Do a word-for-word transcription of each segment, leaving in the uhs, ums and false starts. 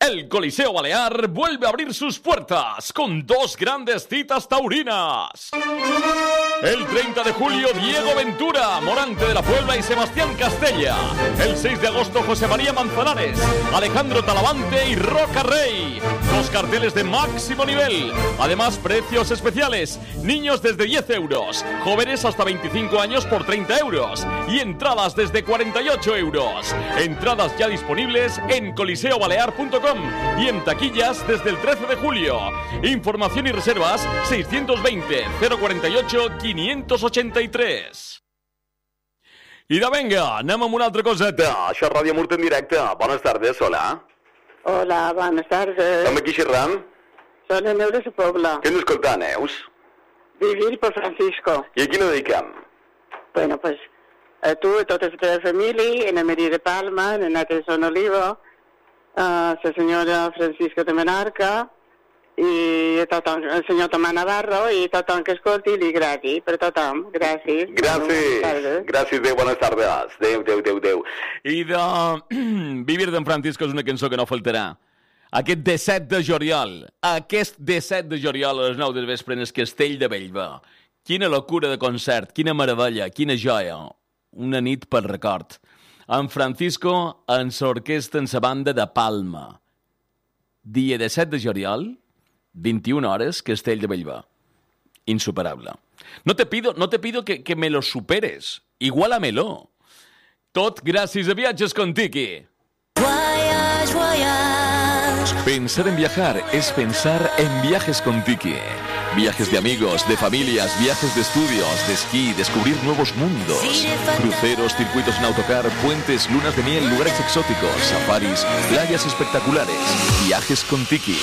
El Coliseo Balear vuelve a abrir sus puertas con dos grandes citas taurinas. El treinta de julio, Diego Ventura, Morante de la Puebla y Sebastián Castella. El seis de agosto, José María Manzanares, Alejandro Talavante y Roca Rey. Dos carteles de máximo nivel. Además, precios especiales. Niños desde diez euros, jóvenes hasta veinticinco años por treinta euros y entradas desde cuarenta y ocho euros. Entradas ya disponibles en coliseo balear punto com y en taquillas desde el trece de julio. Información y reservas seiscientos veinte, cero cuarenta y ocho, quinientos ochenta y tres. I de venga, anem amb una altra coseta. Això és Ràdio Murta en directe. Bones tardes, hola. Hola, buenas tardes. Som aquí xerrant? Són el Neus de la Pobla. Què ens escolta, Neus? Vivir per Francisco. I a qui no dediquem? Bueno, pues a tu, a tota la teva família, en la Maria de Palma, en Nata de Son Oliva, a la senyora Francisco de Menarca, i a tothom, el senyor Tomà Navarro, i tothom que escolti li agradi, per tothom. Gràcies. Gràcies. Gràcies, Déu, bones tardes. Déu, Déu, Déu, Déu. I de Vivir d'en Francisco és una cançó que no faltarà. Aquest disset de juliol, aquest disset de juliol a les nou del vespre en el Castell de Bellver. Quina locura de concert, quina meravella, quina joia. Una nit pel record. En Francisco, en l'orquestra, en la banda de Palma. Dia disset de juliol, veintiuna hores, Castell de Bellver. Insuperable. No te pido, no te pido que, que me lo superes. Igualamelo. Tot gràcies a Viatges Contiki. Voyage, voyage. Pensar en viajar es pensar en Viajes Contiki. Viajes de amigos, de familias, viajes de estudios, de esquí, descubrir nuevos mundos. Cruceros, circuitos en autocar, puentes, lunas de miel, lugares exóticos, safaris, playas espectaculares. Viajes Contiki.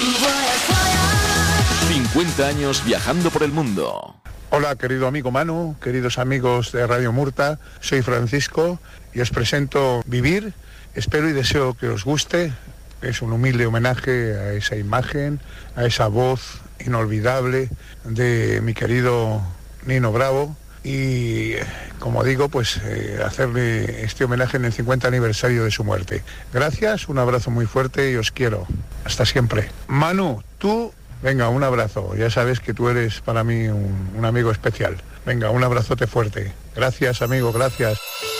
cincuenta años viajando por el mundo. Hola, querido amigo Manu, queridos amigos de Radio Murta, soy Francisco y os presento Vivir. Espero y deseo que os guste. Es un humilde homenaje a esa imagen, a esa voz inolvidable de mi querido Nino Bravo y, como digo, pues eh, hacerle este homenaje en el cincuenta aniversario de su muerte. Gracias, un abrazo muy fuerte y os quiero. Hasta siempre. Manu, tú, venga, un abrazo. Ya sabes que tú eres para mí un, un amigo especial. Venga, un abrazote fuerte. Gracias, amigo, gracias.